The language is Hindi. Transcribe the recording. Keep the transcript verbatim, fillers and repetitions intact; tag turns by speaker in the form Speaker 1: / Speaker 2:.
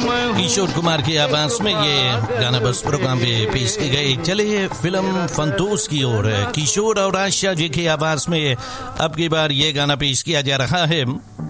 Speaker 1: किशोर कुमार की आवाज में ये गाना बस प्रोग्राम पे पेश की गई। चलिए फिल्म फंतोस की ओर किशोर और आशा जी की आवाज में अब की बार ये गाना पेश किया जा रहा है।